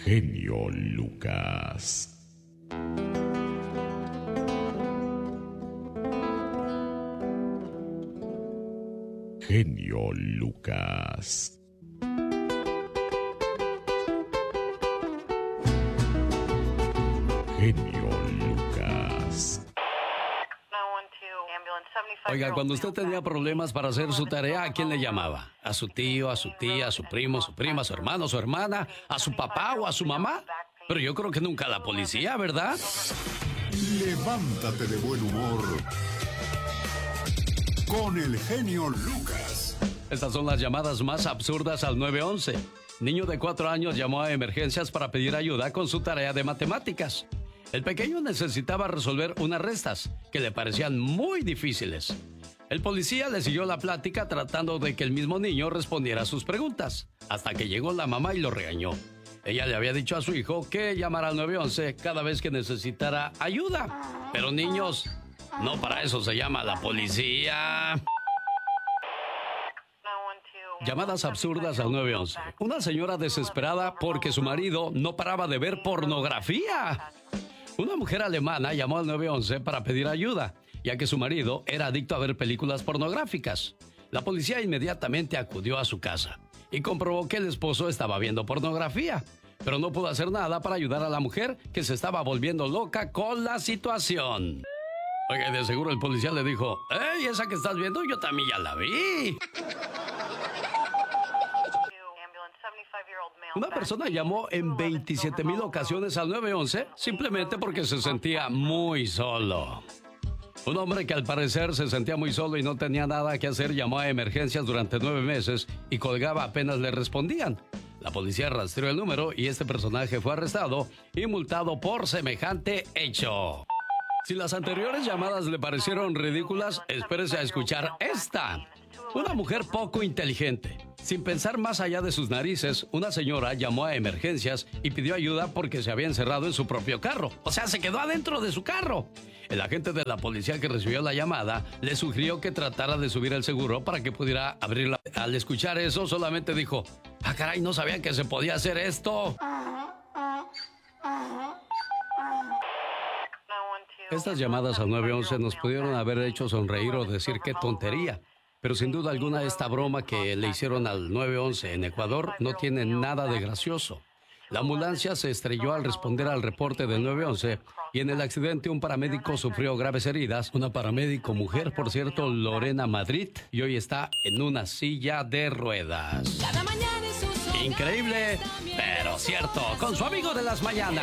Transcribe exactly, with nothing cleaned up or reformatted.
genio Lucas. Genio Lucas. Genio Lucas. Oiga, cuando usted tenía problemas para hacer su tarea, ¿a quién le llamaba? ¿A su tío, a su tía, a su primo, su prima, a su hermano, su hermana, a su papá o a su mamá? Pero yo creo que nunca a la policía, ¿verdad? Levántate de buen humor con el genio Lucas. Estas son las llamadas más absurdas al nueve once. Niño de cuatro años llamó a emergencias para pedir ayuda con su tarea de matemáticas. El pequeño necesitaba resolver unas restas que le parecían muy difíciles. El policía le siguió la plática tratando de que el mismo niño respondiera a sus preguntas, hasta que llegó la mamá y lo regañó. Ella le había dicho a su hijo que llamara al nueve once cada vez que necesitara ayuda. Pero niños, no para eso se llama la policía. Llamadas absurdas al nueve once. Una señora desesperada porque su marido no paraba de ver pornografía. Una mujer alemana llamó al nueve once para pedir ayuda, ya que su marido era adicto a ver películas pornográficas. La policía inmediatamente acudió a su casa y comprobó que el esposo estaba viendo pornografía, pero no pudo hacer nada para ayudar a la mujer que se estaba volviendo loca con la situación. Oiga, de seguro el policía le dijo: ¡Ey, esa que estás viendo yo también ya la vi! Una persona llamó en veintisiete mil ocasiones al nueve once simplemente porque se sentía muy solo. Un hombre que al parecer se sentía muy solo y no tenía nada que hacer llamó a emergencias durante nueve meses y colgaba apenas le respondían. La policía rastreó el número y este personaje fue arrestado y multado por semejante hecho. Si las anteriores llamadas le parecieron ridículas, espérese a escuchar esta. Una mujer poco inteligente. Sin pensar más allá de sus narices, una señora llamó a emergencias y pidió ayuda porque se había encerrado en su propio carro. O sea, se quedó adentro de su carro. El agente de la policía que recibió la llamada le sugirió que tratara de subir el seguro para que pudiera abrirla. Al escuchar eso, solamente dijo: ¡ah, caray, no sabía que se podía hacer esto! Estas llamadas al nueve once nos pudieron haber hecho sonreír o decir qué tontería. Pero sin duda alguna esta broma que le hicieron al nueve once en Ecuador no tiene nada de gracioso. La ambulancia se estrelló al responder al reporte del nueve once y en el accidente un paramédico sufrió graves heridas. Una paramédico mujer, por cierto, Lorena Madrid, y hoy está en una silla de ruedas. Increíble, pero cierto, con su amigo de las mañanas.